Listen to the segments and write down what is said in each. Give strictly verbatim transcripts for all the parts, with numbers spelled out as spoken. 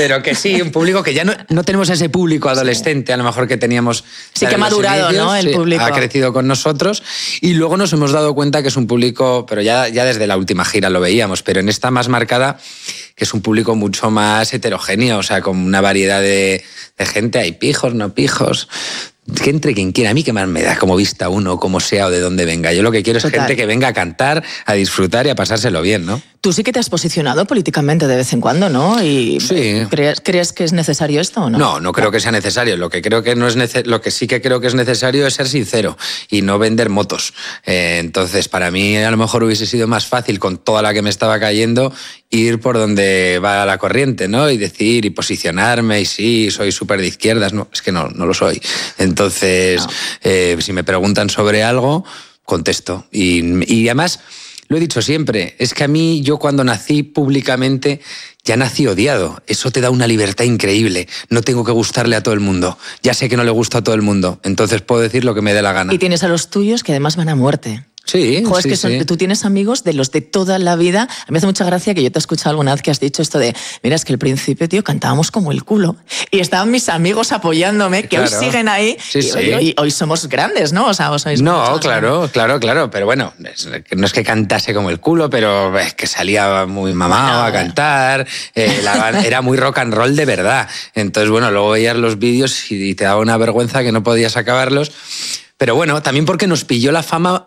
Pero que sí, un público que ya no, no tenemos ese público adolescente, sí. a lo mejor que teníamos... Sí que ha madurado, inicios, ¿no? El sí, público. Ha crecido con nosotros y luego nos hemos dado cuenta que es un público, pero ya, ya desde la última gira lo veíamos, pero en esta más marcada, que es un público mucho más heterogéneo, o sea, con una variedad de, de gente, hay pijos, no pijos... Que entre quien quiera, a mí que más me da como vista uno, como sea o de dónde venga. Yo lo que quiero es Total. gente que venga a cantar, a disfrutar y a pasárselo bien, ¿no? Tú sí que te has posicionado políticamente de vez en cuando, ¿no? Y sí. ¿crees, ¿Crees que es necesario esto o no? No, no creo que sea necesario. Lo que, creo que no es nece- lo que sí que creo que es necesario es ser sincero y no vender motos. Eh, entonces, para mí a lo mejor hubiese sido más fácil, con toda la que me estaba cayendo, ir por donde va la corriente, ¿no? Y decir y posicionarme y sí, soy súper de izquierdas. No, es que no, no lo soy. Entonces, no. eh, si me preguntan sobre algo, contesto. Y, y además... Lo he dicho siempre, es que a mí, yo cuando nací públicamente, ya nací odiado. Eso te da una libertad increíble. No tengo que gustarle a todo el mundo. Ya sé que no le gusta a todo el mundo, entonces puedo decir lo que me dé la gana. Y tienes a los tuyos que además van a muerte. Sí, Joder, sí, es que son, sí. tú tienes amigos de los de toda la vida. A mí me hace mucha gracia que yo te he escuchado alguna vez que has dicho esto de, mira, es que al principio, tío, cantábamos como el culo. Y estaban mis amigos apoyándome, que claro. hoy siguen ahí. Sí, y sí. Hoy, hoy, hoy somos grandes, ¿no? O sea, vos sois no, claro, claro, claro. Pero bueno, no es que cantase como el culo, pero es que salía muy mamado no, a cantar. Eh, la, era muy rock and roll de verdad. Entonces, bueno, luego veías los vídeos y te daba una vergüenza que no podías acabarlos. Pero bueno, también porque nos pilló la fama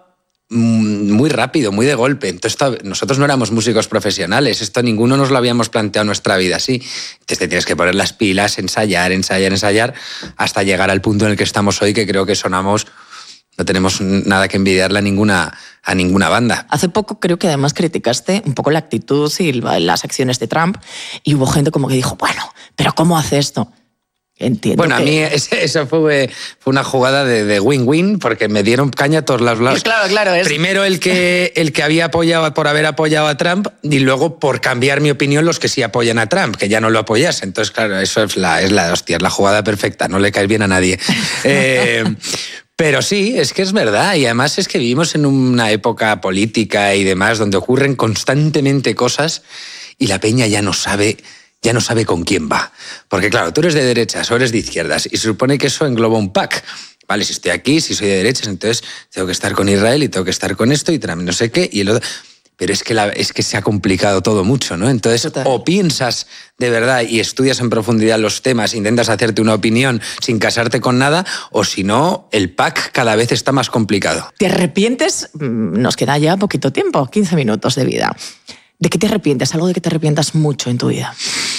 muy rápido, muy de golpe. Entonces, nosotros no éramos músicos profesionales, esto ninguno nos lo habíamos planteado en nuestra vida así. Entonces te tienes que poner las pilas, ensayar, ensayar, ensayar, hasta llegar al punto en el que estamos hoy, que creo que sonamos, no tenemos nada que envidiarle a ninguna, a ninguna banda. Hace poco creo que además criticaste un poco la actitud y las acciones de Trump, y hubo gente como que dijo, bueno, pero ¿cómo hace esto? Entiendo bueno, que... a mí eso fue, fue una jugada de, de win-win, porque me dieron caña a todos los lados. Claro, claro. Es... Primero el que, el que había apoyado por haber apoyado a Trump, y luego por cambiar mi opinión los que sí apoyan a Trump, que ya no lo apoyas. Entonces, claro, eso es la, es la hostia, es la jugada perfecta, no le caes bien a nadie. eh, pero sí, es que es verdad, y además es que vivimos en una época política y demás donde ocurren constantemente cosas y la peña ya no sabe... ya no sabe con quién va. Porque claro, tú eres de derechas o eres de izquierdas y se supone que eso engloba un pack. Vale, si estoy aquí, si soy de derechas, entonces tengo que estar con Israel y tengo que estar con esto y no sé qué y el otro... Pero es que, la, es que se ha complicado todo mucho, ¿no? Entonces, Total. o piensas de verdad y estudias en profundidad los temas, intentas hacerte una opinión sin casarte con nada, o si no, el pack cada vez está más complicado. ¿Te arrepientes? Nos queda ya poquito tiempo, quince minutos de vida. ¿De qué te arrepientes? Algo de que te arrepientas mucho en tu vida.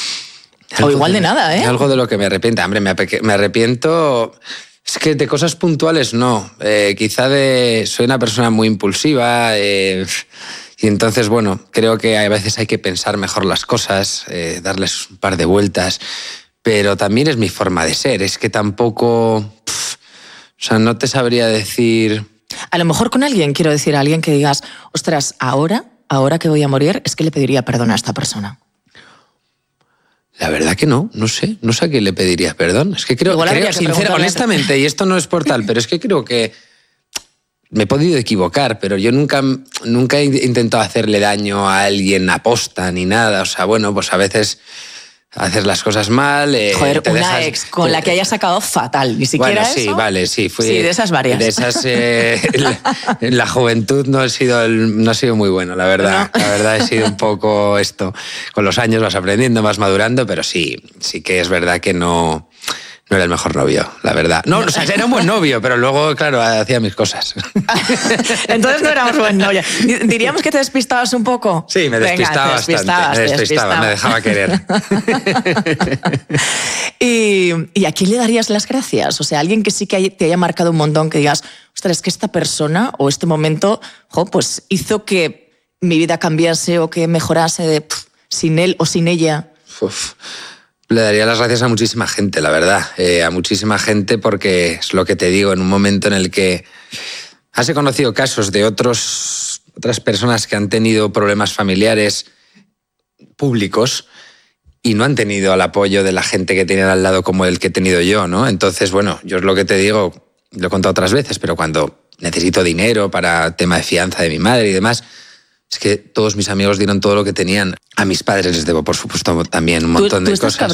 O igual de, de nada, ¿eh? Algo de lo que me arrepiento. Hombre, me arrepiento... Es que de cosas puntuales no. Eh, quizá de... Soy una persona muy impulsiva eh, y entonces, bueno, creo que a veces hay que pensar mejor las cosas, eh, darles un par de vueltas, pero también es mi forma de ser. Es que tampoco... Pff, o sea, no te sabría decir... A lo mejor con alguien, quiero decir, a alguien que digas, ostras, ahora... ahora que voy a morir, es que le pediría perdón a esta persona. La verdad que no, no sé, no sé a quién le pediría perdón. Es que creo, creo sincera, honestamente, y esto no es por tal, pero es que creo que me he podido equivocar, pero yo nunca, nunca he intentado hacerle daño a alguien aposta ni nada. O sea, bueno, pues a veces... haces las cosas mal. Eh, Joder, te una dejas, ex con te... la que hayas sacado fatal, ni siquiera bueno, sí, eso. Vale, sí, fui, sí, de esas varias. De esas, eh, la, en la juventud no he sido, el, no he sido muy bueno, la verdad. No. La verdad he sido un poco esto. Con los años vas aprendiendo, vas madurando, pero sí, sí que es verdad que no... No era el mejor novio, la verdad. No, o sea, era un buen novio, pero luego, claro, hacía mis cosas. Entonces no éramos buen novio. ¿Diríamos que te despistabas un poco? Sí, me despistaba Venga, te despistaba, bastante. Me despistaba, me dejaba querer. ¿Y, ¿Y a quién le darías las gracias? O sea, alguien que sí que te haya marcado un montón, que digas, ostras, es que esta persona o este momento, jo, pues hizo que mi vida cambiase o que mejorase de, pff, sin él o sin ella. Uf. Le daría las gracias a muchísima gente, la verdad. Eh, a muchísima gente porque es lo que te digo, en un momento en el que has conocido casos de otros, otras personas que han tenido problemas familiares públicos y no han tenido el apoyo de la gente que tenían al lado como el que he tenido yo, ¿no? Entonces, bueno, yo es lo que te digo, lo he contado otras veces, pero cuando necesito dinero para tema de fianza de mi madre y demás... Es que todos mis amigos dieron todo lo que tenían. A mis padres les debo, por supuesto, también un montón ¿Tú, tú de cosas.